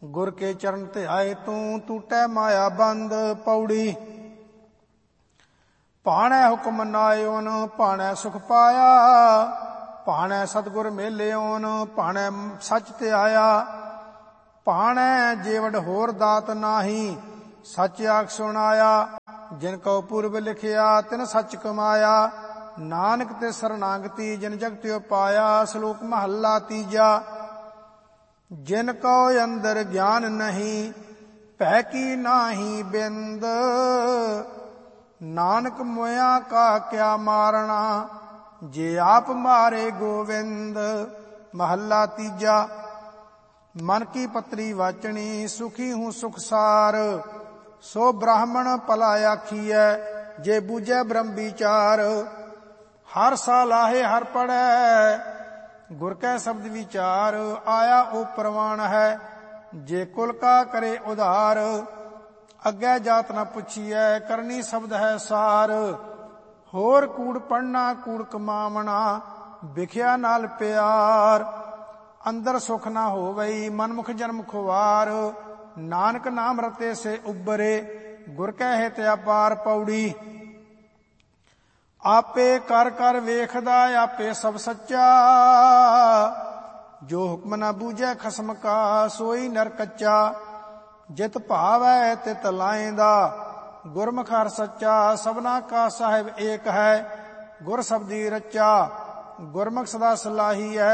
गुर के चरण ध्याए तू टूटै माया बंद। पौड़ी भाणै हुक्म नायोन भाणै सुख पाया, भाणै सतगुर मेलियोन भाणै सच ध्याया। भाणै जेवड़ होर दात नाही, सच आख सुनाया। जिन को पूर्व लिखिया तिन सच कमाया, नानक ते शरणागति जिन जगतियो पाया। श्लोक महला तीजा। जिन को अंदर ज्ञान नहीं, भय की नाही बिंद। नानक मोया का क्या मारना, जे आप मारे गोविंद। महला तीजा। मन की पत्री वाचनी सुखी हूँ सुख सार, सो ब्राह्मण भला आखियै जे बूझै ब्रह्म विचार। हर सालाहे हर पढ़ै गुर कै शब्द विचार, आया ओ प्रवान है जे कुल का करे उधार। अग्गै जात न पुछिए करनी शब्द है सार, होर कूड़ पढ़ना कूड़ कमावना विख्या नाल प्यार। अंदर सुख न होवई मनमुख जन्म खुवार, नानक नाम रते से उबरे गुर कै हित अपार। पौड़ी आपे कर कर वेखदा आपे सब सच्चा, जो हुक्म न बूझै खसम का सोई नर कच्चा। जित भावै तित लाएंदा गुरमुख हर सच्चा, सबना का साहिब एक है गुर शब्दी रच्चा। गुरमुख सदा सलाही है